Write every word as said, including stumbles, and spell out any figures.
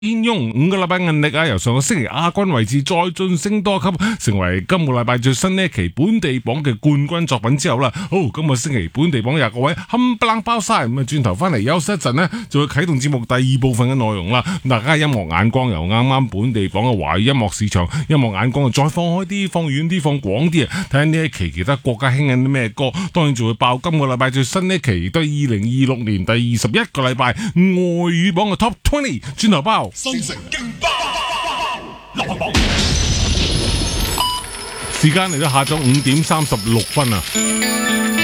應用五個禮拜韌力啊，由上個星期亞軍位置再晉升多級，成為今個禮拜最新呢一期本地榜嘅冠軍作品之後啦。好，今個星期本地榜廿個位冚唪唥包晒，咁啊轉頭翻嚟休息一陣呢，就會啟動節目第二部分嘅內容啦。大家音樂眼光由啱啱本地榜嘅華語音樂市場音樂眼光再放開啲，放遠啲，放廣啲啊！睇下呢一期其他國家興緊啲咩歌，當然就會爆今個禮拜最新呢一期，都係二零二六年第二十一個禮拜外語榜嘅 Top 二十，轉頭包。 新城勁爆流行榜， 時間嚟到下晝五點三十六分啊！